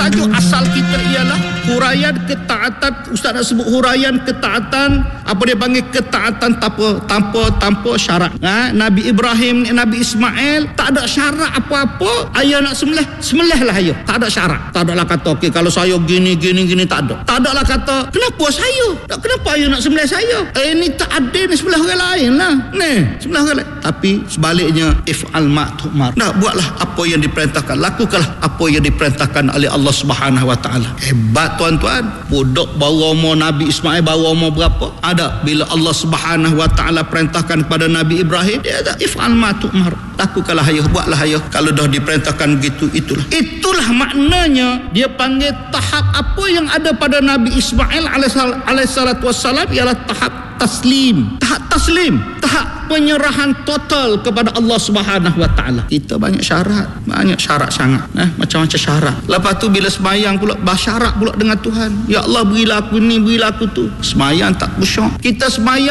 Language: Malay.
tajuk asal kita ialah huraian ketaatan. Ustaz nak sebut huraian ketaatan, apa dia panggil, ketaatan tanpa syarat. Nabi Ibrahim, Nabi Ismail tak ada syarat apa-apa. Ayah nak sembelih lah ayah. Tak ada syarat. Tak adalah kata okey kalau saya gini tak ada. Tak adalah kata kenapa saya? Kenapa ayah nak sembelih saya? Ini tak adil, ni sebelah orang lain lah. Sebelah orang lain. Tapi sebaliknya, if'al ma tu'mar. Buatlah apa yang diperintahkan, lakukanlah apa yang diperintahkan oleh Allah Subhanahu wa taala. Hebat tuan-tuan. Budak baru umur Nabi Ismail baru umur berapa? Ada bila Allah Subhanahu wa taala perintahkan kepada Nabi Ibrahim, dia ada if'al ma tu'mar. Lakukanlah ayah, buatlah ayah. Kalau dah diperintahkan begitu, itulah maknanya dia panggil tahap apa yang ada pada Nabi Ismail alaihissalatu wassalam ialah tahap taslim, tahap penyerahan total kepada Allah Subhanahu wa taala. Kita banyak syarat sangat, macam-macam syarat. Lepas tu bila sembahyang pula bersyarat pula dengan Tuhan. Ya Allah, berilah aku ni, berilah aku tu. Sembahyang tak khusyuk. Kita sembahyang